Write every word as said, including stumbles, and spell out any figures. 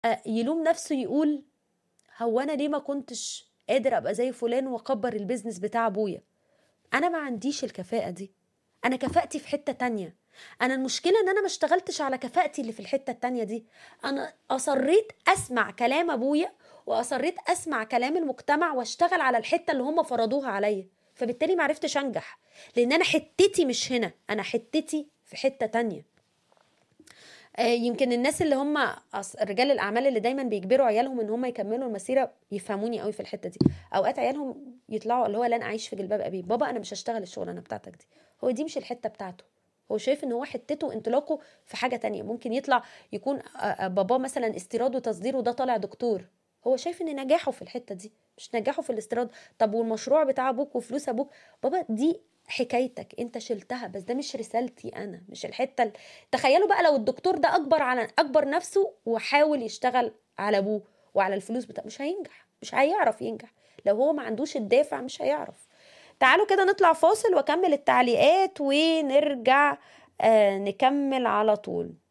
آه، يلوم نفسه يقول هو انا ليه ما كنتش قادر ابقى زي فلان واكبر البيزنس بتاع ابويا؟ انا ما عنديش الكفاءة دي، انا كفاءتي في حتة تانية. انا المشكلة ان انا ما اشتغلتش على كفاءتي اللي في الحتة التانية دي. انا اصريت اسمع كلام ابويا، واصريت اسمع كلام المجتمع، واشتغل على الحتة اللي هم فرضوها عليا، فبالتالي ما عرفتش انجح، لان انا حتتي مش هنا، انا حتتي في حتة تانية. آه، يمكن الناس اللي هم أص- رجال الاعمال اللي دايما بيجبروا عيالهم ان هم يكملوا المسيره يفهموني قوي في الحته دي. اوقات عيالهم يطلعوا اللي هو لن اعيش في جلباب ابي، بابا انا مش هشتغل الشغلانه بتاعتك دي. هو دي مش الحته بتاعته، هو شايف ان هو حتته انطلاقه في حاجه تانية. ممكن يطلع يكون آه، آه، باباه مثلا استيراد وتصدير وده طالع دكتور، هو شايف ان نجاحه في الحته دي مش نجاحه في الاستيراد. طب والمشروع بتاع ابوك وفلوس ابوك، بابا دي حكايتك انت شلتها، بس ده مش رسالتي، انا مش الحته ال- تخيلوا بقى لو الدكتور ده اكبر على اكبر نفسه وحاول يشتغل على ابوه وعلى الفلوس بتاع، مش هينجح، مش هيعرف ينجح. لو هو ما عندوش الدافع مش هيعرف. تعالوا كده نطلع فاصل واكمل التعليقات ونرجع آه نكمل على طول.